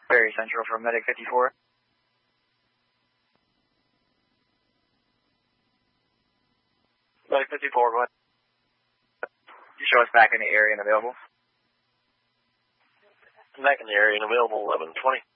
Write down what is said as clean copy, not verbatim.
Very Central from Medic 54. Medic 54, go ahead. You show us back in the area and available. Back in the area and available, 1120.